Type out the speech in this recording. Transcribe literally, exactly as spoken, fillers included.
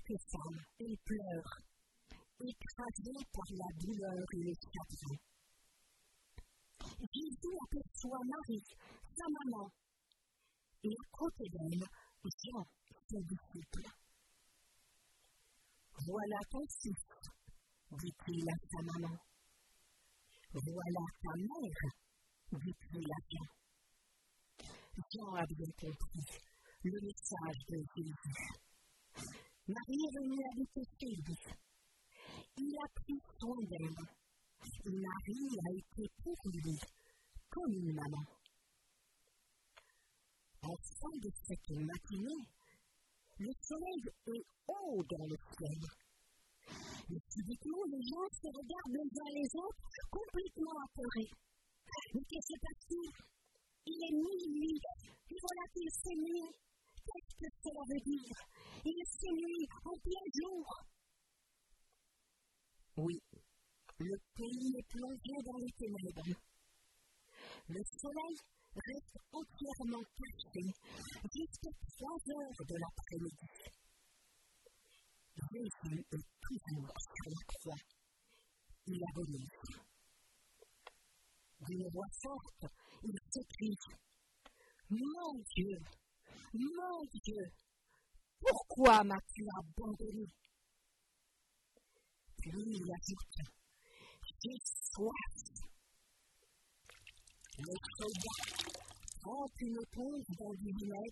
quelques femmes, elles pleurent, écrasées par la douleur et le chagrin. Jésus aperçoit Marie, sa maman, et à côté d'elle, Jean, son disciple. Voilà ton fils, dit-il à sa maman. Voilà ta mère, dit-il à Jean. Jean a bien compris le message de Jésus. Marie est venue habiter chez lui. Il a pris soin d'elle. Marie a été pour lui comme une maman. En fin de cette matinée, le soleil est haut dans le ciel. Et subitement, les gens se regardent les uns les autres, complètement apeurés. Mais qu'est-ce qui s'est passé? Il est minuit, et voilà qu'il fait nuit. Qu'est-ce que cela veut dire? Il fait nuit en plein jour. Oui, le pays est plongé dans les ténèbres. Le soleil reste entièrement caché jusqu'à trois heures de l'après-midi. Jésus est toujours sur la croix. Il agonise. D'une voix forte, il s'écrie « Mon Dieu, mon Dieu, pourquoi m'as-tu abandonné ?» Puis il ajoute « J'ai soif !» Le soldat trempe une éponge dans du vinaigre